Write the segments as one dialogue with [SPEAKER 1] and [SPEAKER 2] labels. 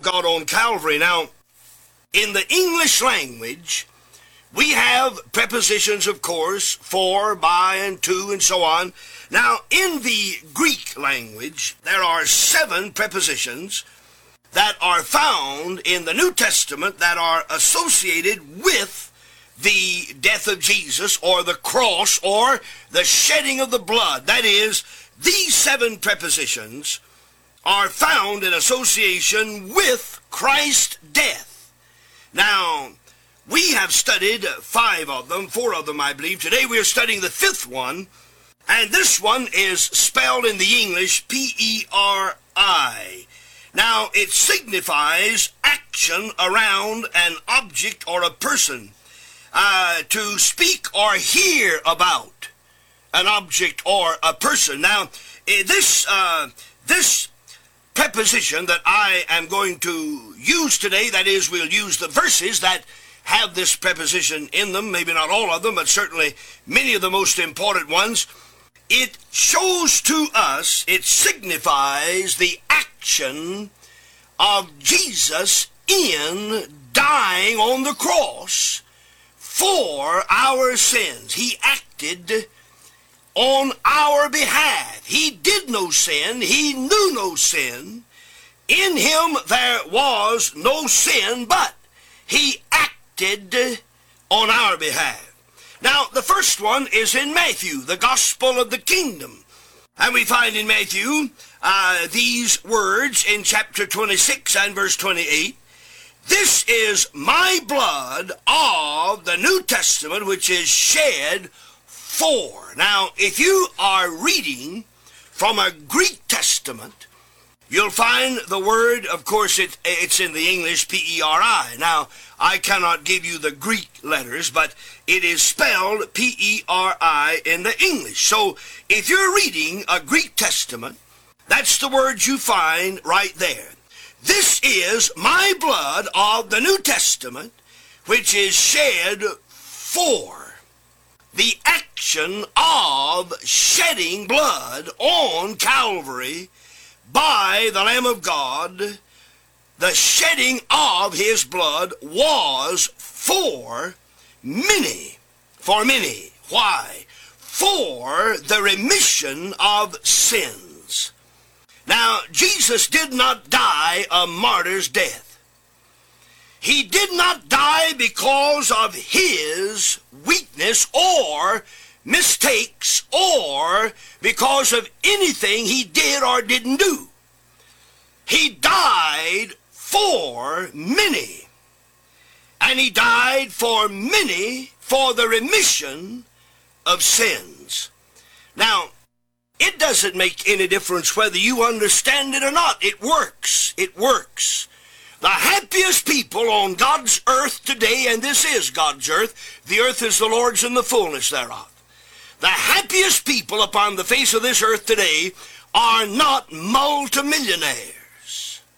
[SPEAKER 1] God on Calvary. Now, in the English language, we have prepositions, of course, for, by, and to, and so on. Now, in the Greek language, there are 7 prepositions that are found in the New Testament that are associated with the death of Jesus, or the cross, or the shedding of the blood. That is, these 7 prepositions are found in association with Christ's death. Now, we have studied 5 of them, 4 of them, I believe. Today we are studying the 5th one, and this one is spelled in the English P-E-R-I. Now, it signifies action around an object or a person, to speak or hear about an object or a person. Now, this preposition that I am going to use today, that is, we'll use the verses that have this preposition in them, maybe not all of them, but certainly many of the most important ones. It shows to us, it signifies the action of Jesus in dying on the cross for our sins. He acted on our behalf. He did no sin. He knew no sin. In him there was no sin, but he acted on our behalf. Now, the first one is in Matthew, the gospel of the kingdom. And we find in Matthew these words in chapter 26 and verse 28. This is my blood of the New Testament, which is shed for. Now, if you are reading from a Greek Testament, you'll find the word, of course, it's in the English P-E-R-I. Now, I cannot give you the Greek letters, but it is spelled P-E-R-I in the English. So, if you're reading a Greek Testament, that's the word you find right there. This is my blood of the New Testament, which is shed for the action of shedding blood on Calvary by the Lamb of God. The shedding of his blood was for many. For many. Why? For the remission of sins. Now, Jesus did not die a martyr's death. He did not die because of his weakness or mistakes or because of anything he did or didn't do. He died for many. And he died for many for the remission of sins. Now, it doesn't make any difference whether you understand it or not. It works. It works. The happiest people on God's earth today, and this is God's earth, the earth is the Lord's and the fullness thereof. The happiest people upon the face of this earth today are not multimillionaires.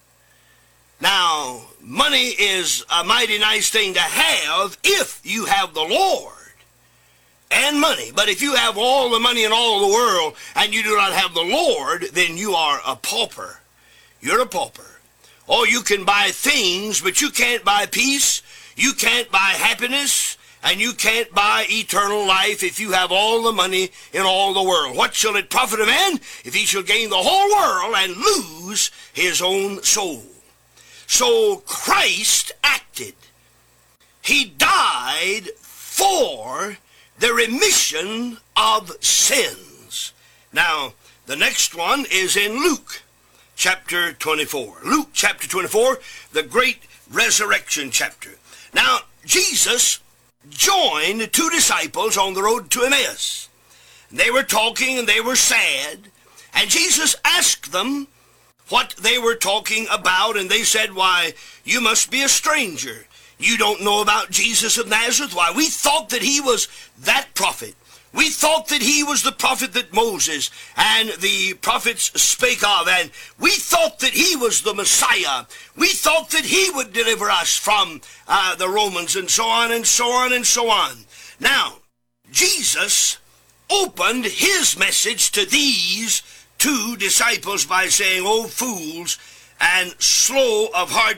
[SPEAKER 1] Now, money is a mighty nice thing to have if you have the Lord and money. But if you have all the money in all the world and you do not have the Lord, then you are a pauper. You're a pauper. Or you can buy things, but you can't buy peace, you can't buy happiness, and you can't buy eternal life if you have all the money in all the world. What shall it profit a man if he shall gain the whole world and lose his own soul? So Christ acted. He died for the remission of sins. Now, the next one is in Luke chapter 24. Luke chapter 24, the great resurrection chapter. Now, Jesus joined 2 disciples on the road to Emmaus. They were talking and they were sad, and Jesus asked them what they were talking about, and they said, "Why, you must be a stranger. You don't know about Jesus of Nazareth? Why, we thought that he was that prophet. We thought that he was the prophet that Moses and the prophets spake of, and we thought that he was the Messiah. We thought that he would deliver us from the Romans," and so on and so on and so on. Now, Jesus opened his message to these 2 disciples by saying, "O fools, and slow of heart